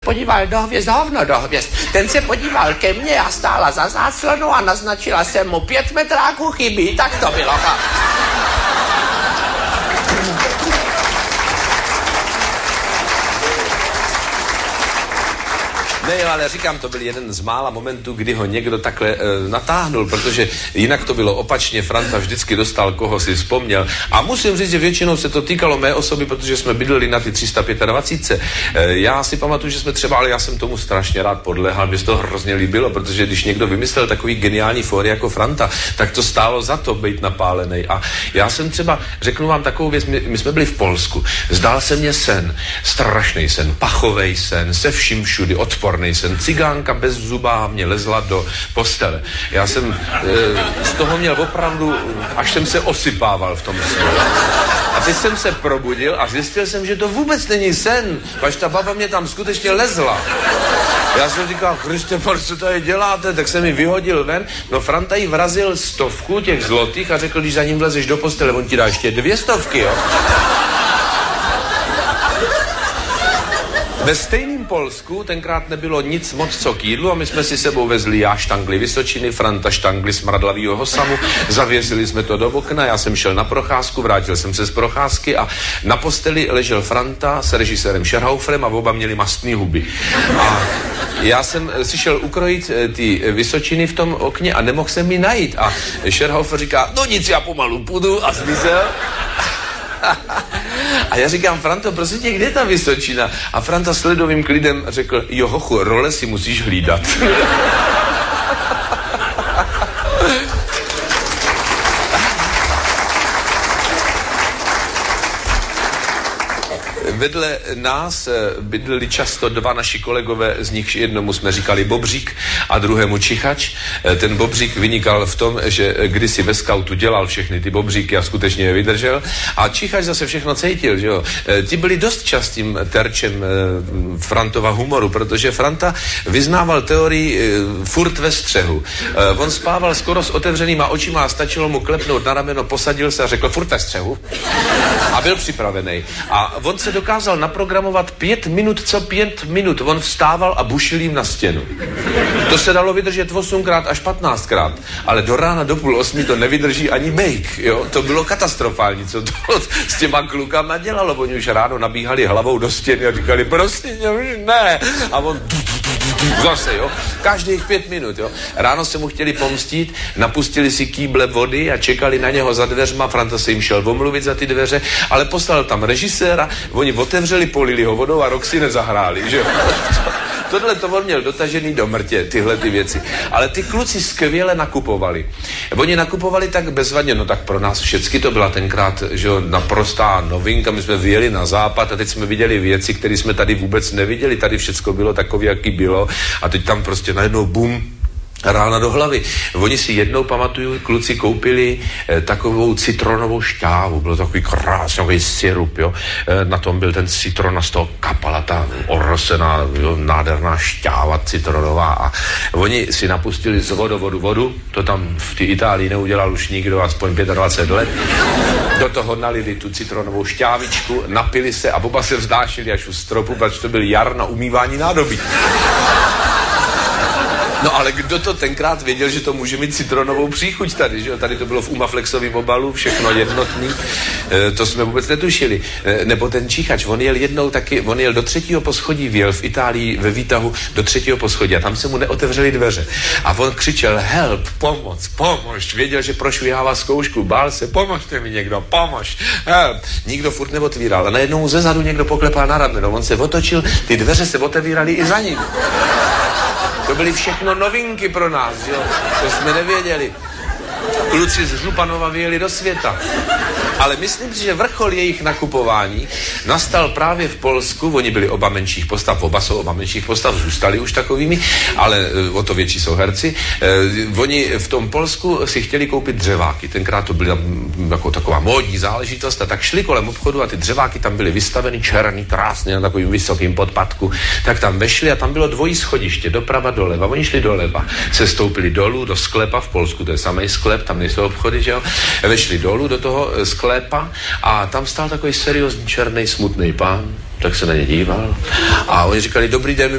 podíval do hvězd, hovno do hvězd. Ten se podíval ke mně, já stála za záclonou a naznačila jsem mu 5 metráků chybí, tak to bylo. Ne, ale říkám, to byl jeden z mála momentů, kdy ho někdo takhle natáhnul, protože jinak to bylo opačně. Franta vždycky dostal, koho si vzpomněl. A musím říct, že většinou se to týkalo mé osoby, protože jsme bydleli na ty 325. Já si pamatuju, že jsme třeba, ale já jsem tomu strašně rád podlehal, mě to hrozně líbilo, protože když někdo vymyslel takový geniální fóry jako Franta, tak to stálo za to být napálený. A já jsem třeba, řeknu vám takovou věc, my jsme byli v Polsku, zdál se mně sen, strašný sen, pachovej sen, se vším všudy, odporný sen, cigánka bez zuba mě lezla do postele. Já jsem z toho měl opravdu, až jsem se osypával v tom snu. A teď jsem se probudil a zjistil jsem, že to vůbec není sen, až ta baba mě tam skutečně lezla. Já jsem říkal, Kriste, co tady děláte? Tak jsem mi vyhodil ven. No Franta jí vrazil 100 těch zlotých a řekl, když za ním vlezeš do postele, on ti dá ještě 200, jo. Ve stejném Polsku tenkrát nebylo nic moc co k jídlu a my jsme si sebou vezli já štangli Vysočiny, Franta štangli smradlavýho Hosamu, zavěsili jsme to do okna, já jsem šel na procházku, vrátil jsem se z procházky a na posteli ležel Franta s režisérem Scherhauferem a oba měli mastný huby. A já jsem si šel ukrojit ty Vysočiny v tom okně a nemohl jsem mi najít a Scherhaufer říká, no nic, já pomalu půjdu a zmizel. A já říkám, Franto, prosím tě, kde je ta Vysočina? A Franta s ledovým klidem řekl, jo hochu, role si musíš hlídat. Vedle nás bydleli často dva naši kolegové, z nich jednomu jsme říkali Bobřík a druhému Čichač. Ten Bobřík vynikal v tom, že kdysi ve skautu dělal všechny ty bobříky a skutečně je vydržel. A Čichač zase všechno cítil, že jo. Ti byli dost častým terčem Frantova humoru, protože Franta vyznával teorii furt ve střehu. On spával skoro s otevřenýma očima a stačilo mu klepnout na rameno, posadil se a řekl furt ve střehu. A byl připravený. A on se dokázal naprogramovat 5 minut co 5 minut. On vstával a bušil jim na stěnu. To se dalo vydržet 8krát až 15krát, ale do rána do 7:30 to nevydrží ani bejk, jo. To bylo katastrofální, co to s těma klukama dělalo. Oni už ráno nabíhali hlavou do stěny a říkali, prostě ne. A on zase, jo. Každých 5 minut, jo. Ráno se mu chtěli pomstít, napustili si kýble vody a čekali na něho za dveřma. Franta se jim šel omluvit za ty dveře, ale poslal tam režiséra, oni otevřeli, polili ho vodou a rok si nezahráli, že jo. Tohle to on měl dotažený do mrtě, tyhle ty věci. Ale ty kluci skvěle nakupovali. Oni nakupovali tak bezvadně, no tak pro nás všecky to byla tenkrát, že jo, naprostá novinka. My jsme vyjeli na západ a teď jsme viděli věci, které jsme tady vůbec neviděli. Tady všecko bylo takové, jaký bylo. A teď tam prostě najednou bum, rána do hlavy. Oni si jednou, pamatuju, kluci koupili takovou citronovou šťávu. Bylo takový krásný sirup, jo. Na tom byl ten citron a z toho kapala ta orosená, jo, nádherná šťáva citronová. A oni si napustili z vodu. To tam v té Itálii neudělal už nikdo, aspoň 25 let. Do toho nalili tu citronovou šťávičku, napili se a oba se vzdášili až u stropu, protože to byl jar na umývání nádobí. No ale kdo to tenkrát věděl, že to může mít citronovou příchuť tady, že jo? Tady to bylo v Umaflexovém obalu, všechno jednotný, to jsme vůbec netušili. Nebo ten Čichač, on jel jednou taky, on jel do 3. poschodí, vjel v Itálii ve výtahu do 3. poschodí a tam se mu neotevřely dveře. A on křičel help, pomož, věděl, že prošvihává zkoušku, bál se, pomožte mi někdo, pomož, help. Nikdo furt neotvíral a najednou ze zadu někdo poklepal na rameno, on se otočil, ty dveře se otevíraly i za ním. To byly všechno novinky pro nás, jo? To jsme nevěděli. Kluci z Županova vyjeli do světa. Ale myslím si, že vrchol jejich nakupování nastal právě v Polsku. Oni byli oba menších postav, oba jsou oba menších postav, zůstali už takovými, ale o to větší jsou herci. Oni v tom Polsku si chtěli koupit dřeváky. Tenkrát to byla jako taková módní záležitost a tak šli kolem obchodu a ty dřeváky tam byly vystaveny černý, krásně na takovým vysokým podpadku. Tak tam vešli a tam bylo dvojí schodiště, doprava, doleva. Oni šli doleva, se stoupili dolů do sklepa v Polsku, to je samej sklep, tam nejsou obchody, že jo. Vešli dolů do toho sklepa a tam stál takový seriózní černý smutný pán, tak se na ně díval a oni říkali, dobrý den,